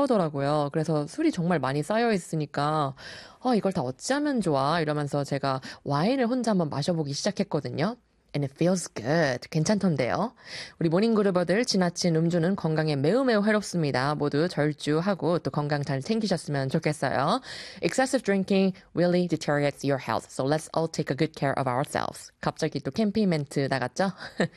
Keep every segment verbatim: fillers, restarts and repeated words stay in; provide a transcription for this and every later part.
이러더라고요. 그래서 술이 정말 많이 쌓여 있으니까 어, 이걸 다 어찌하면 좋아 이러면서 제가 와인을 혼자 한번 마셔보기 시작했거든요. And it feels good. 괜찮던데요. 우리 모닝그루버들 지나친 음주는 건강에 매우 매우 해롭습니다. 모두 절주하고 또 건강 잘 챙기셨으면 좋겠어요. Excessive drinking really deteriorates your health. So let's all take a good care of ourselves. 갑자기 또 캠페인 멘트 나갔죠?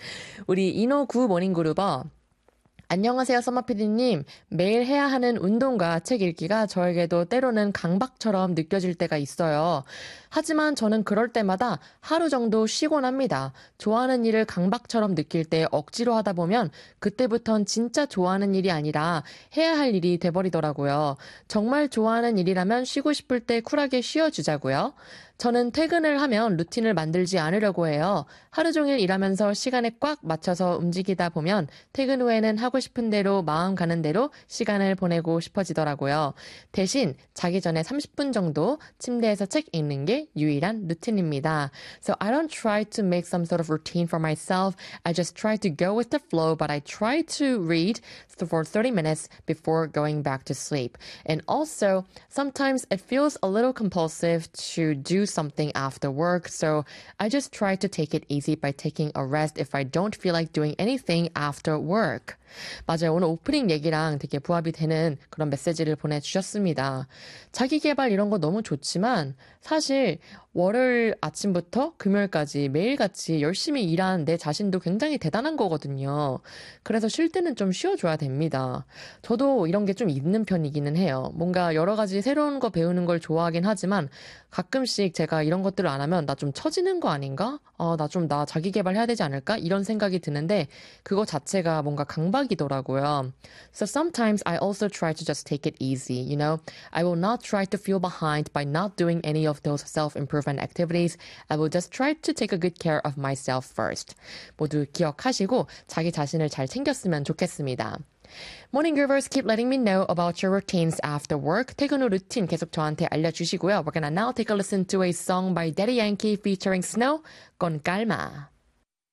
우리 인호구 모닝그루버 안녕하세요, 써머피디님. 매일 해야 하는 운동과 책 읽기가 저에게도 때로는 강박처럼 느껴질 때가 있어요. 하지만 저는 그럴 때마다 하루 정도 쉬곤 합니다. 좋아하는 일을 강박처럼 느낄 때 억지로 하다 보면 그때부턴 진짜 좋아하는 일이 아니라 해야 할 일이 돼버리더라고요. 정말 좋아하는 일이라면 쉬고 싶을 때 쿨하게 쉬어주자고요. 저는 퇴근을 하면 루틴을 만들지 않으려고 해요. 하루 종일 일하면서 시간에 꽉 맞춰서 움직이다 보면 퇴근 후에는 하고 싶은 대로 마음 가는 대로 시간을 보내고 싶어지더라고요. 대신 자기 전에 삼십 분 정도 침대에서 책 읽는 게 유일한 루틴입니다. So I don't try to make some sort of routine for myself. I just try to go with the flow, but I try to read for thirty minutes before going back to sleep. And also, sometimes it feels a little compulsive to do something after work, so I just try to take it easy by taking a rest if I don't feel like doing anything after work. 맞아요. 오늘 오프닝 얘기랑 되게 부합이 되는 그런 메시지를 보내주셨습니다. 자기계발 이런 거 너무 좋지만 사실 월요일 아침부터 금요일까지 매일같이 열심히 일한 내 자신도 굉장히 대단한 거거든요. 그래서 쉴 때는 좀 쉬어줘야 됩니다. 저도 이런 게 좀 있는 편이기는 해요. 뭔가 여러 가지 새로운 거 배우는 걸 좋아하긴 하지만 가끔씩 제가 이런 것들을 안 하면 나 좀 처지는 거 아닌가? 어, 나 좀 나 자기계발 해야 되지 않을까? 이런 생각이 드는데 그거 자체가 뭔가 강박이더라고요. So sometimes I also try to just take it easy, you know? I will not try to feel behind by not doing any of those self-improvement activities. I will just try to take a good care of myself first. 모두 기억하시고 자기 자신을 잘 챙겼으면 좋겠습니다. Morning Groovers, keep letting me know about your routines after work. 퇴근 후 루틴 계속 저한테 알려주시고요. We're gonna now take a listen to a song by Daddy Yankee featuring Snow, Con Calma.